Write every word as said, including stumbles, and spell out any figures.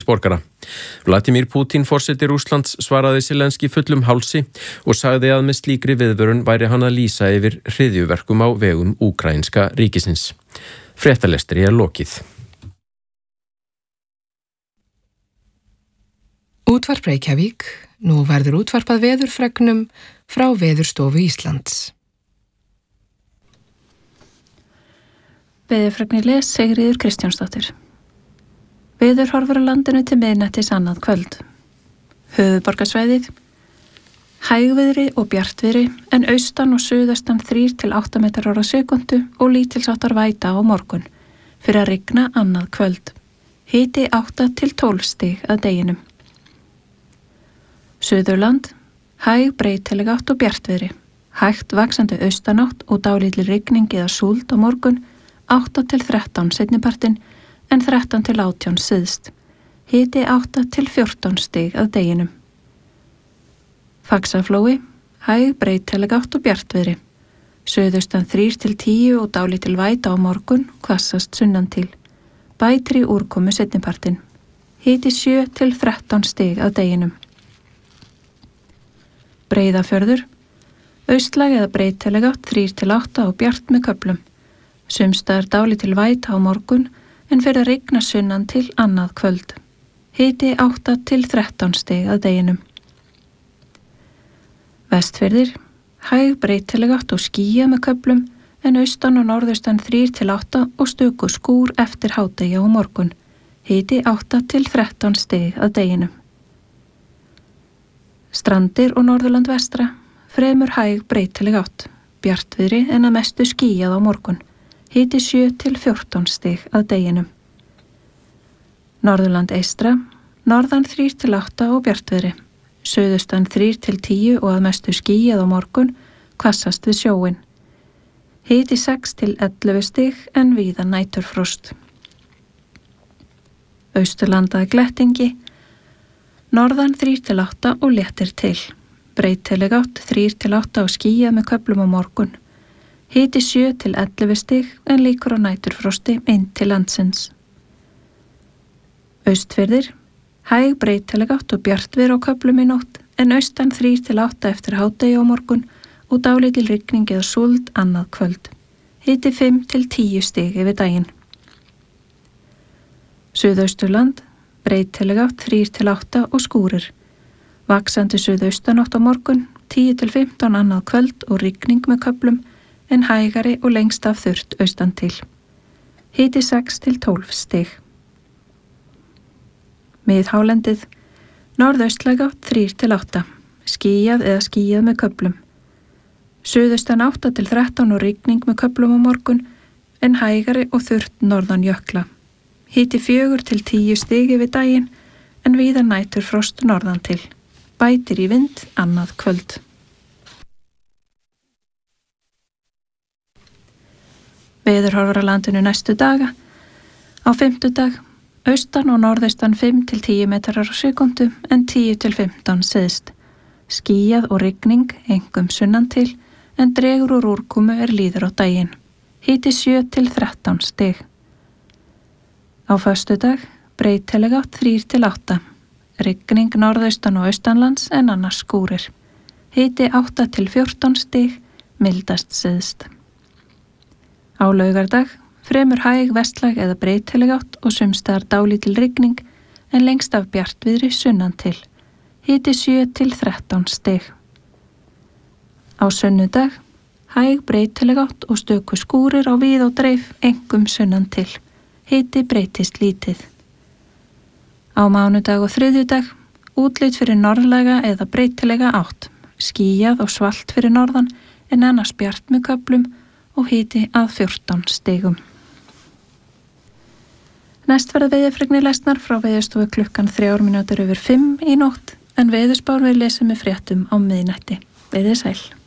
borgara. Vladimir Putin forseti Rússlands svaraði Zelenský fullum hálsi og sagði að með slíkri viðvörun væri hann að lýsa yfir hryðjuverkum á vegum úkraínska ríkisins. Fréttalestri er lokið. Útvarp Reykjavík. Nú verður útvarpað veðurfregnum frá Veðurstofu Íslands. Veðurfregnir les Sigríður Kristjánsdóttir. Veður horfur á landinu til miðnættis annað kvöld. Höfuðborgarsvæðið, hægviðri og bjartviðri en austan og suðaustan þrír til átta metrar á sekúndu og lítilsháttar væta á morgun, fyrir að rigna annað kvöld. Hiti átta til tólf stig að deginum. Suðurland, hæg breytileg átt og bjartviðri, hægt vaxandi austanátt og dálítil rigning eða súld á morgun, átta til þrettán seinnipartinn, en þrettán til átján syðst. Hiti átta til fjórtán stig að deginum. Faxaflói, hæg breytileg átt og bjartviðri. Suðaustan þrír til tíu og dálítil væta á morgun, hvassast sunnan til. Bætir í úrkomu seinnipartinn. Hiti sjö til þrettán stig að deginum. Breiðafjörður, austlæg eða breytileg átt þrír til átta og bjart með köflum. Sumstaðar dálítil væta á morgun, en fyrir að rigna sunnan til annað kvöld. Hiti átta til þrettán stig að deginum. Vestfirðir, hæg breytileg átt og skýjað með köflum, en austan og norðaustan þrír til átta og stöku skúr eftir hádegi á morgun. Hiti átta til þrettán stig að deginum. Strandir og Norðurland vestra, fremur hæg breytileg átt, bjartviðri en að mestu skýjað á morgun. Hiti sjö til fjórtán stig að deginum. Norðurland eystra, norðan þrír til átta og bjartviðri. Suðaustan þrír til tíu og að mestu skýjað á morgun, hvassast við sjóinn. Hiti sex til ellefu stig en víða næturfrost. Austurlanda glettingi, norðan þrír til átta og léttir til. Breytileg átt þrír til átta og skýjað með köflum á morgun. Hiti sjö til ellefu stig en líkur á næturfrosti inn til landsins. Austfirðir, hæg breytileg átt og bjartviðri á köflum í nótt en austan þrír til átta eftir hádegi á morgun og dálítil rigning eða súld annað kvöld. Hiti fimm til tíu stig yfir daginn. Suðausturland, breytileg átt þrír til átta og skúrir. Vaxandi suðaustanátt á morgun, tíu til fimmtán annað kvöld og rigning með köflum, en hægari og lengst af þurrt austan til. Hiti sex til tólf stig. Miðhálendið, norðaustlæg átt þrír til átta, skýjað eða skýjað með köflum. Suðaustan átta til þrettán og rigning með köflum á morgun, en hægari og þurrt norðan jökla. Hiti fjögur til tíu stig yfir daginn, en víða næturfrost norðan til. Bætir í vind annað kvöld. Veðurhorfur á landinu næstu daga. Á fimmtudag, austan og norðaustan fimm til tíu metrar á sekúndu en tíu til fimmtán syðst. Skýjað og rigning, einkum sunnan til, en dregur úr úrkomu er líður á daginn. Hiti sjö til þrettán stig. Á föstudag, breytileg átt þrír til átta. Rigning norðaustan og austanlands en annars skúrir. Hiti átta til fjórtán stig, mildast syðst. Á laugardag, fremur hæg vestlæg eða breytileg átt og sumstaðar dálítil rigning en lengst af bjartviðri sunnan til. Hiti sjö til þrettán stig. Á sunnudag, hæg breytileg átt og stöku skúrir á víð og dreif, einkum sunnan til. Hiti breytist lítið. Á mánudag og þriðjudag, útlit fyrir norðlæga eða breytilega átt, skýjað og svalt fyrir norðan en annars bjart með köflum og hiti að fjórtán stigum. Næst verða veðurfregnir lesnar frá Veðurstofu klukkan þrjár mínútur yfir fimm í nótt en veðurspár við lesum með fréttum á miðnætti. Verið sæl.